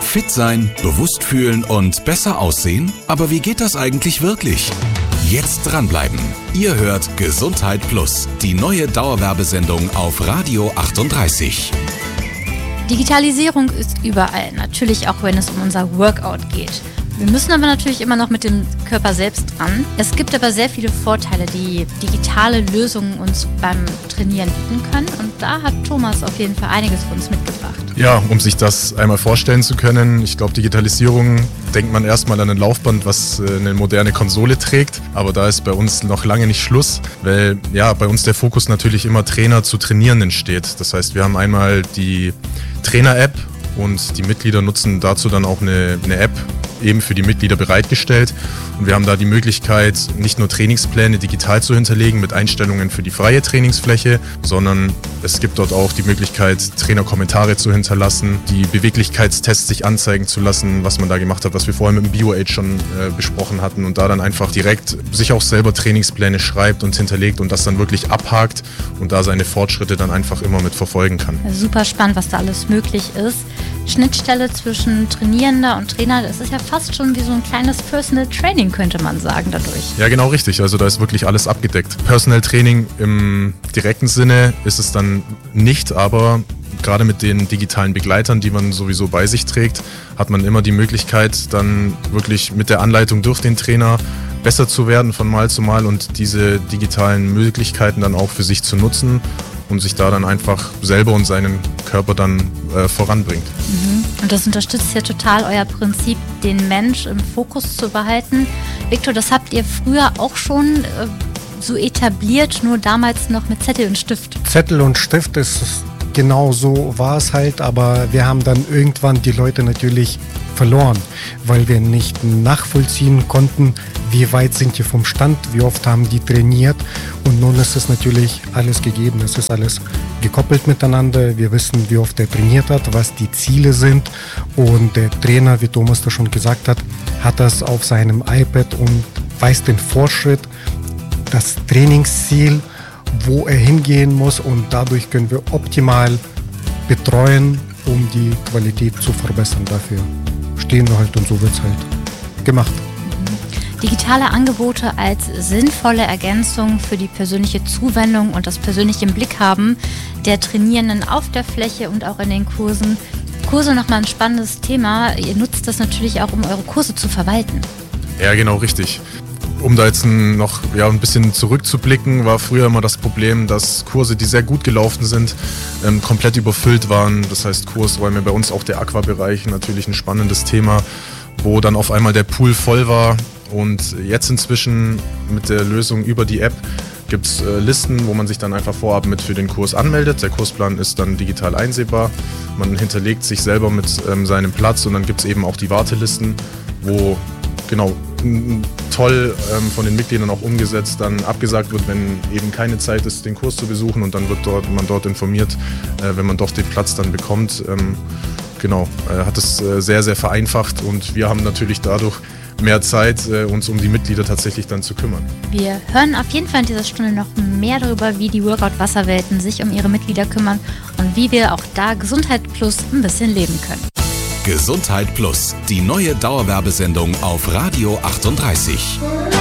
Fit sein, bewusst fühlen und besser aussehen? Aber wie geht das eigentlich wirklich? Jetzt dranbleiben. Ihr hört Gesundheit Plus, die neue Dauerwerbesendung auf Radio 38. Digitalisierung ist überall, natürlich auch wenn es um unser Workout geht. Wir müssen aber natürlich immer noch mit dem Körper selbst dran. Es gibt aber sehr viele Vorteile, die digitale Lösungen uns beim Trainieren bieten können. Und da hat Thomas auf jeden Fall einiges für uns mitgebracht. Ja, um sich das einmal vorstellen zu können, ich glaube, Digitalisierung denkt man erstmal an ein Laufband, was eine moderne Konsole trägt. Aber da ist bei uns noch lange nicht Schluss, weil ja bei uns der Fokus natürlich immer Trainer zu Trainierenden steht. Das heißt, wir haben einmal die Trainer-App und die Mitglieder nutzen dazu dann auch eine App eben für die Mitglieder bereitgestellt. Und wir haben da die Möglichkeit, nicht nur Trainingspläne digital zu hinterlegen mit Einstellungen für die freie Trainingsfläche, sondern es gibt dort auch die Möglichkeit, Trainerkommentare zu hinterlassen, die Beweglichkeitstests sich anzeigen zu lassen, was man da gemacht hat, was wir vorher mit dem BioAge schon besprochen hatten und da dann einfach direkt sich auch selber Trainingspläne schreibt und hinterlegt und das dann wirklich abhakt und da seine Fortschritte dann einfach immer mit verfolgen kann. Super spannend, was da alles möglich ist. Schnittstelle zwischen Trainierender und Trainer, das ist ja fast schon wie so ein kleines Personal Training, könnte man sagen, dadurch. Ja, genau richtig. Also da ist wirklich alles abgedeckt. Personal Training im direkten Sinne ist es dann nicht, aber gerade mit den digitalen Begleitern, die man sowieso bei sich trägt, hat man immer die Möglichkeit, dann wirklich mit der Anleitung durch den Trainer besser zu werden von Mal zu Mal und diese digitalen Möglichkeiten dann auch für sich zu nutzen und sich da dann einfach selber und seinen Körper dann voranbringt. Und das unterstützt ja total euer Prinzip, den Mensch im Fokus zu behalten. Viktor, das habt ihr früher auch schon so etabliert, nur damals noch mit Zettel und Stift. Zettel und Stift, genau so war es halt, aber wir haben dann irgendwann die Leute natürlich verloren, weil wir nicht nachvollziehen konnten, wie weit sind die vom Stand, wie oft haben die trainiert und nun ist es natürlich alles gegeben, es ist alles gekoppelt miteinander, wir wissen, wie oft er trainiert hat, was die Ziele sind und der Trainer, wie Thomas das schon gesagt hat, hat das auf seinem iPad und weiß den Fortschritt, das Trainingsziel, wo er hingehen muss und dadurch können wir optimal betreuen, um die Qualität zu verbessern. Dafür stehen wir halt und so wird es halt gemacht. Digitale Angebote als sinnvolle Ergänzung für die persönliche Zuwendung und das persönliche im Blick haben der Trainierenden auf der Fläche und auch in den Kursen. Kurse nochmal ein spannendes Thema. Ihr nutzt das natürlich auch, um eure Kurse zu verwalten. Ja, genau, richtig. Um da jetzt noch ein bisschen zurückzublicken, war früher immer das Problem, dass Kurse, die sehr gut gelaufen sind, komplett überfüllt waren. Das heißt, Kursräume, bei uns auch der Aquabereich, natürlich ein spannendes Thema, wo dann auf einmal der Pool voll war. Und jetzt inzwischen mit der Lösung über die App gibt es Listen, wo man sich dann einfach vorab mit für den Kurs anmeldet. Der Kursplan ist dann digital einsehbar. Man hinterlegt sich selber mit seinem Platz und dann gibt es eben auch die Wartelisten, wo genau toll von den Mitgliedern auch umgesetzt dann abgesagt wird, wenn eben keine Zeit ist, den Kurs zu besuchen und dann wird man dort informiert, wenn man doch den Platz dann bekommt. Hat es sehr, sehr vereinfacht und wir haben natürlich dadurch mehr Zeit, uns um die Mitglieder tatsächlich dann zu kümmern. Wir hören auf jeden Fall in dieser Stunde noch mehr darüber, wie die Workout-Wasserwelten sich um ihre Mitglieder kümmern und wie wir auch da Gesundheit Plus ein bisschen leben können. Gesundheit Plus, die neue Dauerwerbesendung auf Radio 38.